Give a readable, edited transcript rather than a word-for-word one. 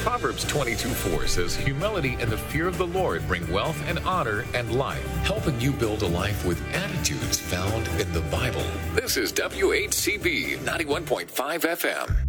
Proverbs 22:4 says, humility and the fear of the Lord bring wealth and honor and life, helping you build a life with attitudes found in the Bible. This is WHCB 91.5 FM.